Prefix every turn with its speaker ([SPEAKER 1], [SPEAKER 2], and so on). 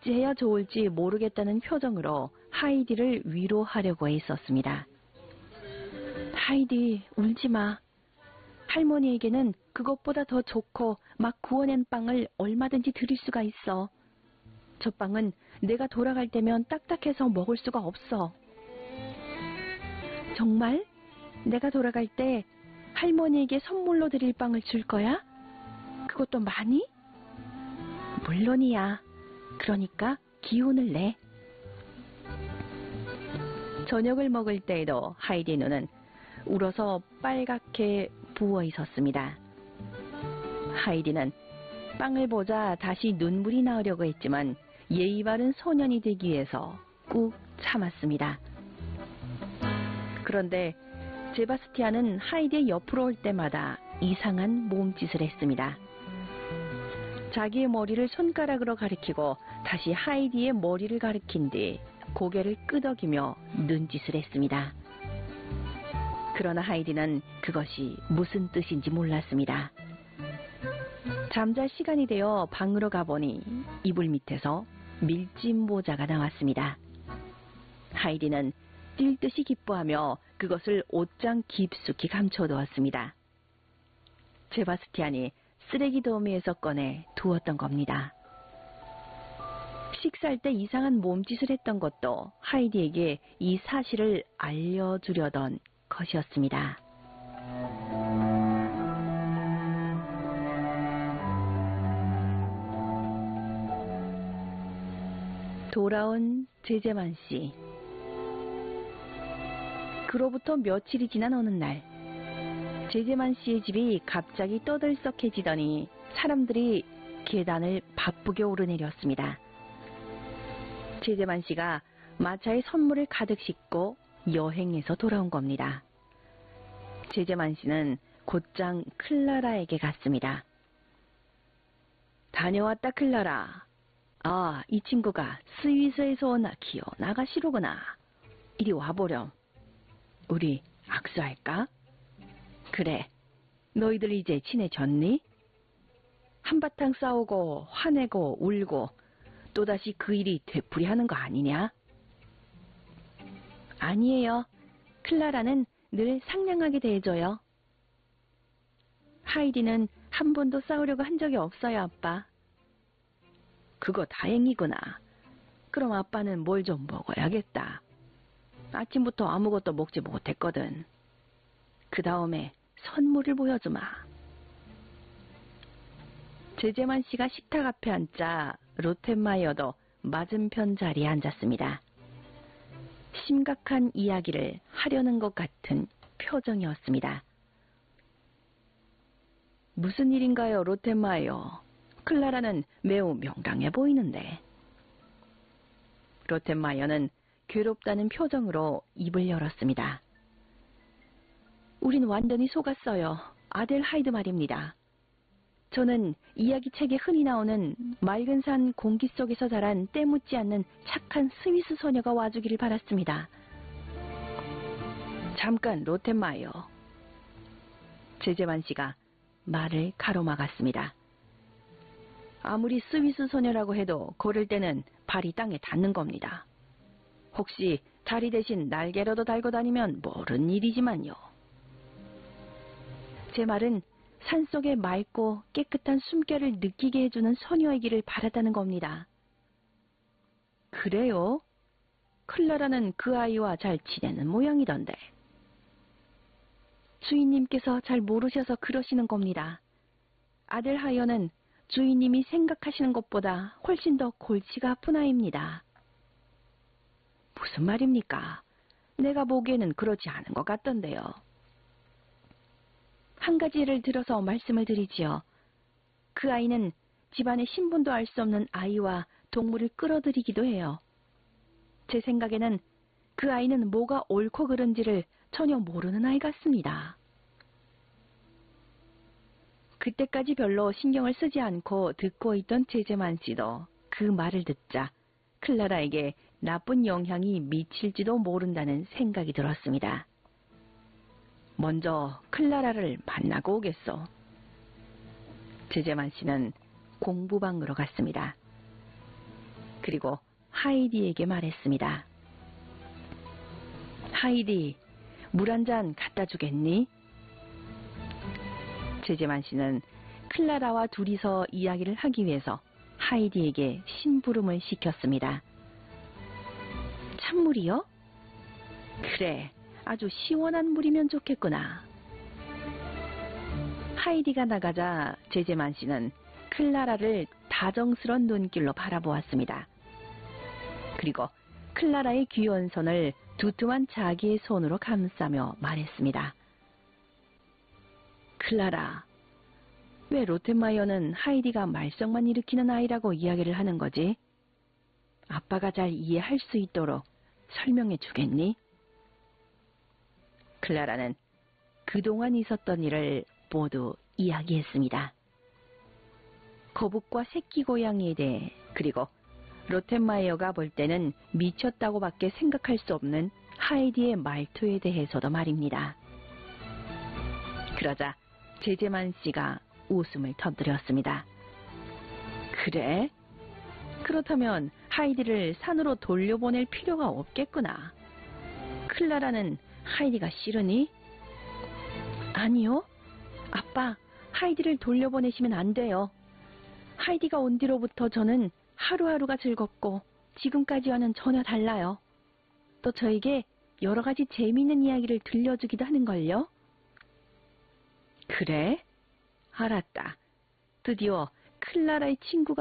[SPEAKER 1] 어찌해야 좋을지 모르겠다는 표정으로 하이디를 위로하려고 애썼습니다. 하이디, 울지 마. 할머니에게는 그것보다 더 좋고 막 구워낸 빵을 얼마든지 드릴 수가 있어. 저 빵은 내가 돌아갈 때면 딱딱해서 먹을 수가 없어. 정말? 내가 돌아갈 때 할머니에게 선물로 드릴 빵을 줄 거야? 그것도 많이? 물론이야. 그러니까 기운을 내. 저녁을 먹을 때에도 하이디 눈은 울어서 빨갛게 부어 있었습니다. 하이디는 빵을 보자 다시 눈물이 나오려고 했지만 예의 바른 소년이 되기 위해서 꾹 참았습니다. 그런데 제바스티안은 하이디의 옆으로 올 때마다 이상한 몸짓을 했습니다. 자기의 머리를 손가락으로 가리키고 다시 하이디의 머리를 가리킨 뒤 고개를 끄덕이며 눈짓을 했습니다. 그러나 하이디는 그것이 무슨 뜻인지 몰랐습니다. 잠잘 시간이 되어 방으로 가보니 이불 밑에서 밀짚 모자가 나왔습니다. 하이디는 뛸 듯이 기뻐하며 그것을 옷장 깊숙이 감춰두었습니다. 제바스티안이 쓰레기 더미에서 꺼내 두었던 겁니다. 식사할 때 이상한 몸짓을 했던 것도 하이디에게 이 사실을 알려주려던 것이었습니다. 돌아온 제제만 씨. 그로부터 며칠이 지난 어느 날, 제제만 씨의 집이 갑자기 떠들썩해지더니 사람들이 계단을 바쁘게 오르내렸습니다. 제제만 씨가 마차에 선물을 가득 싣고 여행에서 돌아온 겁니다. 제제만 씨는 곧장 클라라에게 갔습니다. 다녀왔다, 클라라. 아, 이 친구가 스위스에서 온 기어 나가시로구나. 이리 와보렴. 우리 악수할까? 그래. 너희들 이제 친해졌니? 한바탕 싸우고 화내고 울고 또다시 그 일이 되풀이하는 거 아니냐? 아니에요. 클라라는 늘 상냥하게 대해줘요. 하이디는 한 번도 싸우려고 한 적이 없어요, 아빠. 그거 다행이구나. 그럼 아빠는 뭘 좀 먹어야겠다. 아침부터 아무것도 먹지 못했거든. 그 다음에 선물을 보여주마. 제제만 씨가 식탁 앞에 앉자 로텐마이어도 맞은편 자리에 앉았습니다. 심각한 이야기를 하려는 것 같은 표정이었습니다. 무슨 일인가요, 로텐마이어? 클라라는 매우 명랑해 보이는데. 로텐마이어는 괴롭다는 표정으로 입을 열었습니다. 우린 완전히 속았어요. 아델 하이드 말입니다. 저는 이야기책에 흔히 나오는 맑은 산 공기 속에서 자란 때묻지 않는 착한 스위스 소녀가 와주기를 바랐습니다. 잠깐, 로텐마이어. 제제만 씨가 말을 가로막았습니다. 아무리 스위스 소녀라고 해도 걸을 때는 발이 땅에 닿는 겁니다. 혹시 다리 대신 날개라도 달고 다니면 모른 일이지만요. 제 말은 산속의 맑고 깨끗한 숨결을 느끼게 해주는 소녀이기를 바랐다는 겁니다. 그래요? 클라라는 그 아이와 잘 지내는 모양이던데. 주인님께서 잘 모르셔서 그러시는 겁니다. 아들 하이어는 주인님이 생각하시는 것보다 훨씬 더 골치가 아픈 아이입니다. 무슨 말입니까? 내가 보기에는 그렇지 않은 것 같던데요. 한 가지 예를 들어서 말씀을 드리지요. 그 아이는 집안의 신분도 알 수 없는 아이와 동물을 끌어들이기도 해요. 제 생각에는 그 아이는 뭐가 옳고 그른지를 전혀 모르는 아이 같습니다. 그때까지 별로 신경을 쓰지 않고 듣고 있던 제제만 씨도 그 말을 듣자 클라라에게 나쁜 영향이 미칠지도 모른다는 생각이 들었습니다. 먼저 클라라를 만나고 오겠소. 제제만 씨는 공부방으로 갔습니다. 그리고 하이디에게 말했습니다. 하이디, 물 한 잔 갖다 주겠니? 제제만 씨는 클라라와 둘이서 이야기를 하기 위해서 하이디에게 심부름을 시켰습니다. 찬물이요? 그래, 아주 시원한 물이면 좋겠구나. 하이디가 나가자 제제만 씨는 클라라를 다정스런 눈길로 바라보았습니다. 그리고 클라라의 귀여운 손을 두툼한 자기의 손으로 감싸며 말했습니다. 클라라, 왜 롯텐마이어는 하이디가 말썽만 일으키는 아이라고 이야기를 하는 거지? 아빠가 잘 이해할 수 있도록 설명해 주겠니? 클라라는 그동안 있었던 일을 모두 이야기했습니다. 거북과 새끼 고양이에 대해, 그리고 롯텐마이어가 볼 때는 미쳤다고밖에 생각할 수 없는 하이디의 말투에 대해서도 말입니다. 그러자 제제만 씨가 웃음을 터뜨렸습니다. 그래? 그렇다면 하이디를 산으로 돌려보낼 필요가 없겠구나. 클라라는 하이디가 싫으니? 아니요. 아빠, 하이디를 돌려보내시면 안 돼요. 하이디가 온 뒤로부터 저는 하루하루가 즐겁고 지금까지와는 전혀 달라요. 또 저에게 여러 가지 재미있는 이야기를 들려주기도 하는걸요. 그래? 알았다. 드디어 클라라의 친구가